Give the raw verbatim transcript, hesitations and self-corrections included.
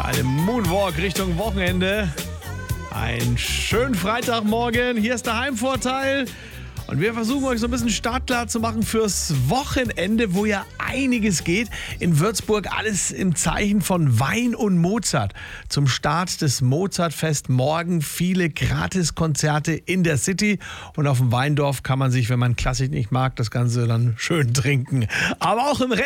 Einem Moonwalk Richtung Wochenende. Ein schönen Freitagmorgen. Hier ist der Heimvorteil. Und wir versuchen euch so ein bisschen startklar zu machen fürs Wochenende, wo ja einiges geht. In Würzburg alles im Zeichen von Wein und Mozart. Zum Start des Mozartfest morgen viele Gratiskonzerte in der City. Und auf dem Weindorf kann man sich, wenn man Klassik nicht mag, das Ganze dann schön trinken. Aber auch im